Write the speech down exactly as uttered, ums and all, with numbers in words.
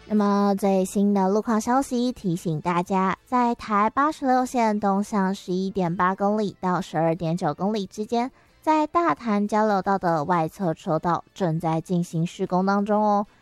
那么最新的路况消息提醒大家，在台八十六线东向 十一点八公里到 十二点九公里之间，在大潭交流道的外侧车道正在进行施工当中哦。